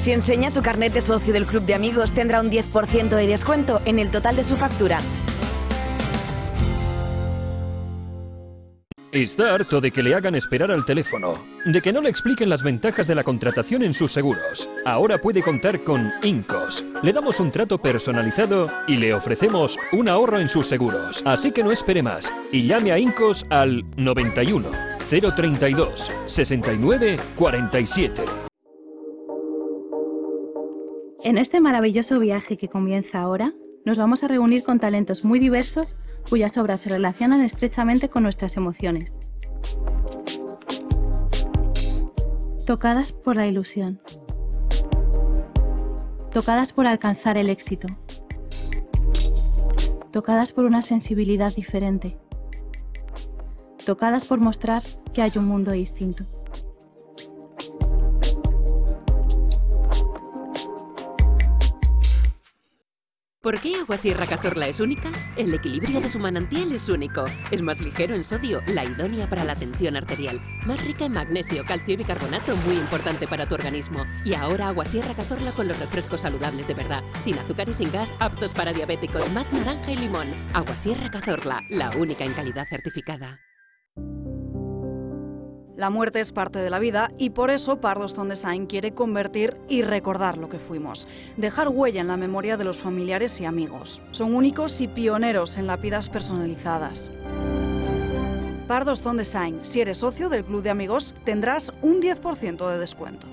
Si enseña su carnet de socio del Club de Amigos, tendrá un 10% de descuento en el total de su factura. Está harto de que le hagan esperar al teléfono, de que no le expliquen las ventajas de la contratación en sus seguros. Ahora puede contar con Incos. Le damos un trato personalizado y le ofrecemos un ahorro en sus seguros. Así que no espere más y llame a Incos al 91 032 69 47. En este maravilloso viaje que comienza ahora, nos vamos a reunir con talentos muy diversos cuyas obras se relacionan estrechamente con nuestras emociones. Tocadas por la ilusión. Tocadas por alcanzar el éxito. Tocadas por una sensibilidad diferente. Tocadas por mostrar que hay un mundo distinto. ¿Por qué Agua Sierra Cazorla es única? El equilibrio de su manantial es único. Es más ligero en sodio, la idónea para la tensión arterial. Más rica en magnesio, calcio y bicarbonato, muy importante para tu organismo. Y ahora Agua Sierra Cazorla con los refrescos saludables de verdad. Sin azúcar y sin gas, aptos para diabéticos. Más naranja y limón. Agua Sierra Cazorla, la única en calidad certificada. La muerte es parte de la vida y por eso Pardos Design quiere convertir y recordar lo que fuimos. Dejar huella en la memoria de los familiares y amigos. Son únicos y pioneros en lápidas personalizadas. Pardos Design. Si eres socio del Club de Amigos, tendrás un 10% de descuento.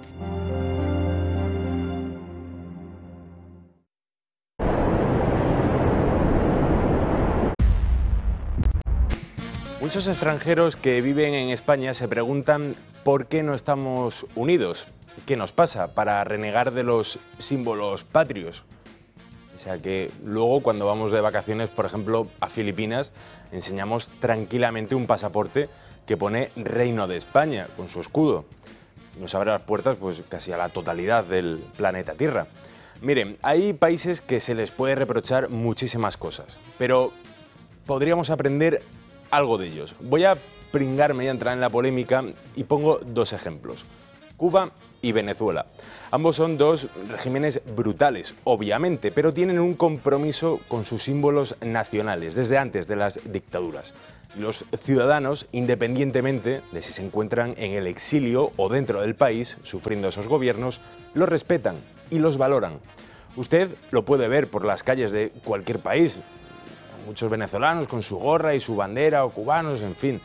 Muchos extranjeros que viven en España se preguntan por qué no estamos unidos. ¿Qué nos pasa para renegar de los símbolos patrios? O sea que luego cuando vamos de vacaciones, por ejemplo, a Filipinas, enseñamos tranquilamente un pasaporte que pone Reino de España con su escudo. Nos abre las puertas pues casi a la totalidad del planeta Tierra. Miren, hay países que se les puede reprochar muchísimas cosas, pero podríamos aprender algo de ellos. Voy a pringarme y a entrar en la polémica y pongo dos ejemplos: Cuba y Venezuela. Ambos son dos regímenes brutales, obviamente, pero tienen un compromiso con sus símbolos nacionales desde antes de las dictaduras. Los ciudadanos, independientemente de si se encuentran en el exilio o dentro del país, sufriendo esos gobiernos, los respetan y los valoran. Usted lo puede ver por las calles de cualquier país. Muchos venezolanos con su gorra y su bandera, o cubanos, en fin.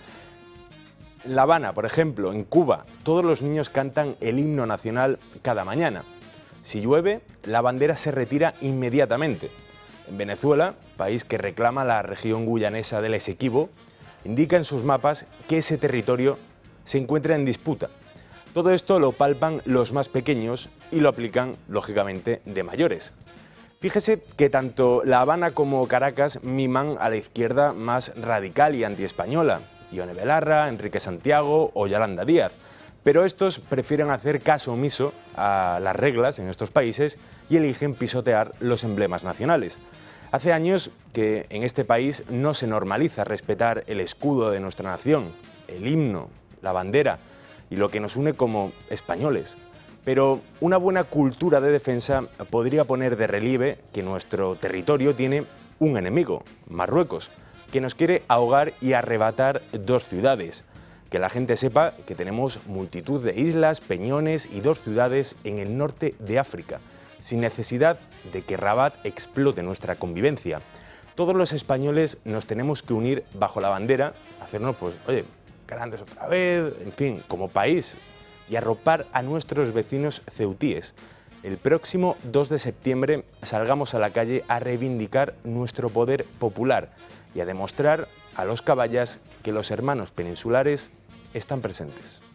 En La Habana, por ejemplo, en Cuba, todos los niños cantan el himno nacional cada mañana. Si llueve, la bandera se retira inmediatamente. En Venezuela, país que reclama la región guyanesa del Esequibo, indica en sus mapas que ese territorio se encuentra en disputa. Todo esto lo palpan los más pequeños y lo aplican, lógicamente, de mayores. Fíjese que tanto La Habana como Caracas miman a la izquierda más radical y antiespañola, Ione Belarra, Enrique Santiago o Yolanda Díaz, pero estos prefieren hacer caso omiso a las reglas en estos países y eligen pisotear los emblemas nacionales. Hace años que en este país no se normaliza respetar el escudo de nuestra nación, el himno, la bandera y lo que nos une como españoles. Pero una buena cultura de defensa podría poner de relieve que nuestro territorio tiene un enemigo, Marruecos, que nos quiere ahogar y arrebatar dos ciudades. Que la gente sepa que tenemos multitud de islas, peñones y dos ciudades en el norte de África, sin necesidad de que Rabat explote nuestra convivencia. Todos los españoles nos tenemos que unir bajo la bandera, hacernos, pues, oye, grandes otra vez, en fin, como país, y arropar a nuestros vecinos ceutíes. El próximo 2 de septiembre salgamos a la calle a reivindicar nuestro poder popular y a demostrar a los caballas que los hermanos peninsulares están presentes.